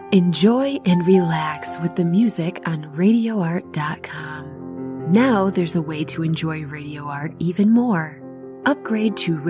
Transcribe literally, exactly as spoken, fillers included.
Enjoy and relax with the music on radio art dot com. Now there's a way to enjoy Radio Art even more. Upgrade to